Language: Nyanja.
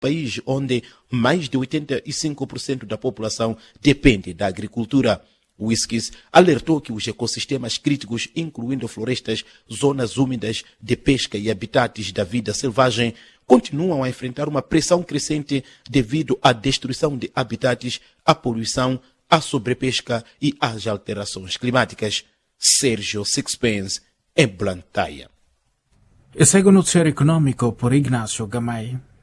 país onde mais de 85% da população depende da agricultura. Whiskys alertou que os ecossistemas críticos, incluindo florestas, zonas úmidas de pesca e habitats da vida selvagem, continuam a enfrentar uma pressão crescente devido à destruição de habitats, à poluição, à sobrepesca e às alterações climáticas. Sérgio Sixpence, em Blantyre. E segue o noticiário econômico por Ignacio Gamay.